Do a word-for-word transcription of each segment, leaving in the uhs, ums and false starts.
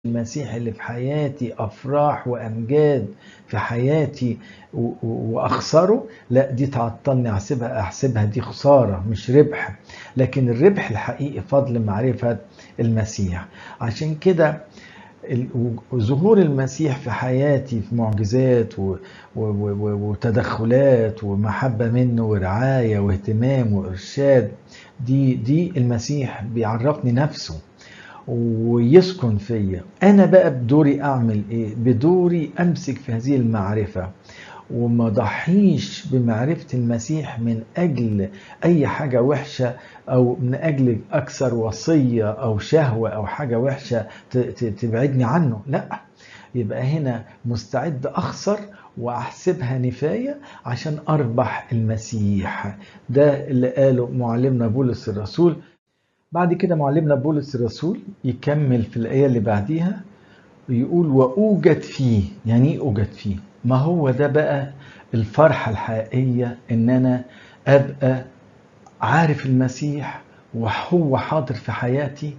المسيح اللي في حياتي أفراح وأمجاد في حياتي وأخسره، لا دي تعطلني، أحسبها أحسبها دي خسارة مش ربح. لكن الربح الحقيقي فضل معرفة المسيح. عشان كده ظهور المسيح في حياتي في معجزات وتدخلات ومحبة منه ورعاية واهتمام وإرشاد، دي دي المسيح بيعرفني نفسه ويسكن فيا. انا بقى بدوري اعمل ايه؟ بدوري امسك في هذه المعرفة وما ضحيش بمعرفة المسيح من اجل اي حاجة وحشة، او من اجل اكثر وصية او شهوة او حاجة وحشة تبعدني عنه. لا، يبقى هنا مستعد اخسر واحسبها نفاية عشان اربح المسيح. ده اللي قاله معلمنا بولس الرسول. بعد كده معلمنا بولس الرسول يكمل في الآية اللي بعديها ويقول وأوجد فيه. يعني ايه أوجد فيه؟ ما هو ده بقى الفرحة الحقيقية، ان انا ابقى عارف المسيح وهو حاضر في حياتي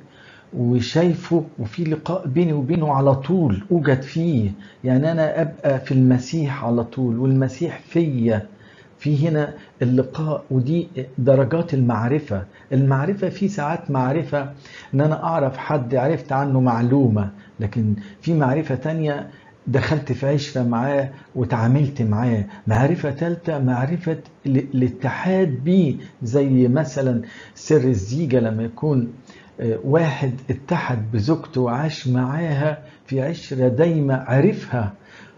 وشايفه وفي لقاء بيني وبينه على طول. أوجد فيه يعني انا ابقى في المسيح على طول والمسيح فيا. في هنا اللقاء، ودي درجات المعرفة. المعرفة في ساعات معرفة ان انا اعرف حد عرفت عنه معلومة، لكن في معرفة تانية دخلت في عشرة معاه وتعاملت معاه. معرفة تالتة معرفة الاتحاد بيه، زي مثلا سر الزيجة لما يكون واحد اتحد بزوجته وعاش معاها في عشرة دايمة، عرفها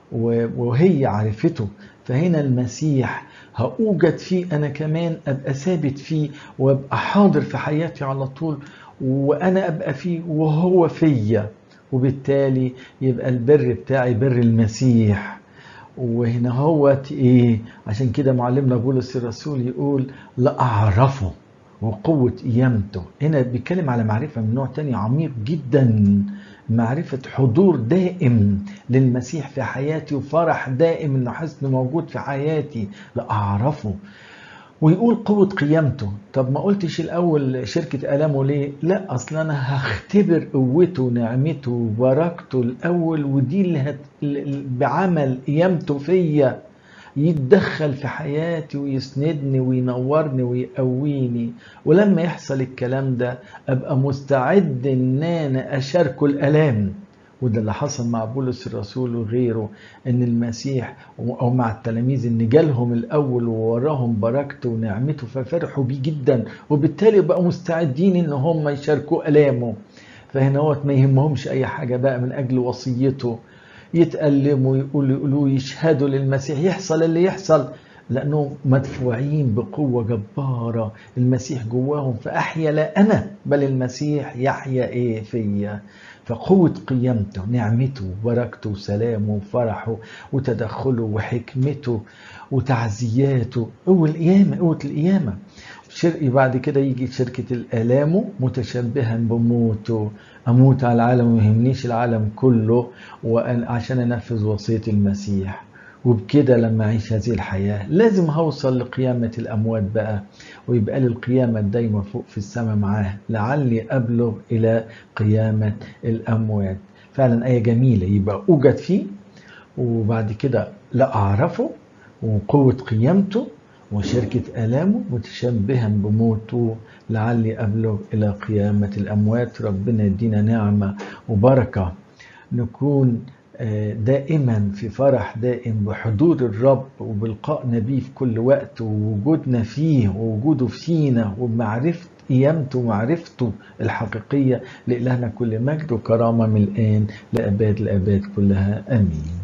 وهي عرفته. فهنا المسيح هأوجد فيه أنا كمان، أبقى ثابت فيه وأبقى حاضر في حياتي على طول، وأنا أبقى فيه وهو فيا، وبالتالي يبقى البر بتاعي بر المسيح. وهنا هو إيه؟ عشان كده معلمنا بولس الرسول يقول لا أعرفه وقوة قيامته. هنا بيتكلم على معرفة من نوع تاني عميق جدا، معرفة حضور دائم للمسيح في حياتي وفرح دائم انه حسن موجود في حياتي. لا أعرفه. ويقول قوة قيامته. طب ما قلتش الأول شركة ألامه ليه؟ لا، أصلا أنا هختبر قوته ونعمته وبركته الأول، ودي اللي هت... بعمل قيامته فيا يتدخل في حياتي ويسندني وينورني ويقويني. ولما يحصل الكلام ده أبقى مستعد إن أنا أشاركه الألام. وده اللي حصل مع بولس الرسول وغيره، ان المسيح او مع التلاميذ ان جالهم الاول ووراهم بركته ونعمته ففرحوا بيه جدا، وبالتالي بقوا مستعدين ان هم يشاركوا الامه. فهنا هو ما يهمهمش اي حاجه بقى من اجل وصيته، يتألموا يقولوا يقولوا يشهدوا للمسيح، يحصل اللي يحصل، لأنهم مدفوعين بقوة جبارة المسيح جواهم. فأحيا لا أنا بل المسيح يحيا إيه فيا. فقوة قيامته نعمته وبركته وسلامه وفرحه وتدخله وحكمته وتعزياته، قوة القيامة قوة القيامة. بعد كده يجي شركة الآلام متشبها بموته. أموت على العالم ويهمنيش العالم كله وعشان أنفذ وصية المسيح. وبكده لما أعيش هذه الحياة لازم هوصل لقيامة الأموات بقى، ويبقى لي القيامة الدايمة فوق في السماء معاه، لعلي أبلغ إلى قيامة الأموات. فعلا آية جميلة. يبقى أوجد فيه، وبعد كده لا أعرفه، وقوة قيامته، وشركة آلامه متشبها بموته، لعلي أبلغ إلى قيامة الأموات. ربنا يدينا نعمة وبركة نكون دائما في فرح دائم بحضور الرب وبلقائنا بيه في كل وقت، ووجودنا فيه ووجوده فينا وبمعرفة قيامته ومعرفته الحقيقية. لإلهنا كل مجد وكرامة من الآن لأباد الآباد كلها. آمين.